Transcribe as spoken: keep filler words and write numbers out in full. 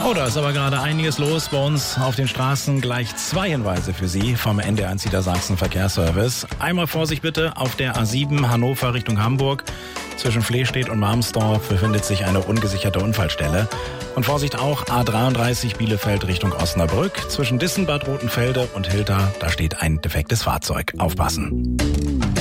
Oh, da ist aber gerade einiges los bei uns auf den Straßen. Gleich zwei Hinweise für Sie vom N D R eins Niedersachsen Verkehrsservice. Einmal Vorsicht bitte, auf der A sieben Hannover Richtung Hamburg. Zwischen Flehstedt und Marmsdorf befindet sich eine ungesicherte Unfallstelle. Und Vorsicht auch, A dreiunddreißig Bielefeld Richtung Osnabrück. Zwischen Dissen, Bad Rotenfelde und Hilter, da steht ein defektes Fahrzeug. Aufpassen.